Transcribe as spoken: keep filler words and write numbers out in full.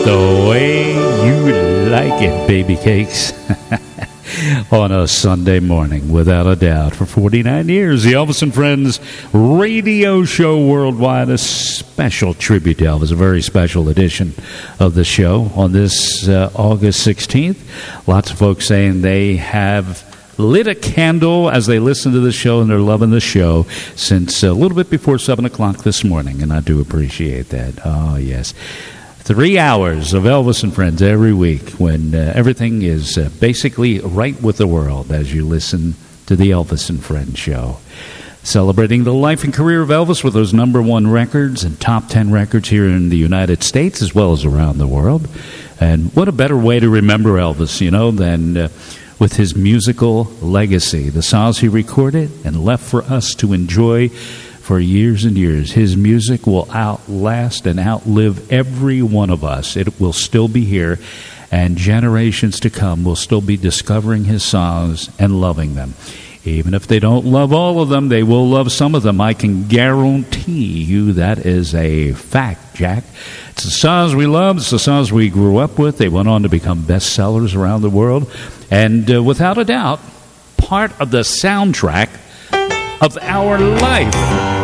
the way you like it, baby cakes. On a Sunday morning, without a doubt. For forty-nine years, the Elvis and Friends radio show worldwide, a special tribute to Elvis, a very special edition of the show on this uh, August sixteenth. Lots of folks saying they have lit a candle as they listen to the show, and they're loving the show since a little bit before seven o'clock this morning, and I do appreciate that. Oh, yes. Three hours of Elvis and Friends every week when uh, everything is uh, basically right with the world as you listen to the Elvis and Friends show. Celebrating the life and career of Elvis with those number one records and top ten records here in the United States as well as around the world. And what a better way to remember Elvis, you know, than uh, with his musical legacy, the songs he recorded and left for us to enjoy for years and years. His music will outlast and outlive every one of us. It will still be here, and generations to come will still be discovering his songs and loving them. Even if they don't love all of them, they will love some of them. I can guarantee you that is a fact, Jack. It's the songs we love. It's the songs we grew up with. They went on to become bestsellers around the world. And uh, without a doubt, part of the soundtrack of our life.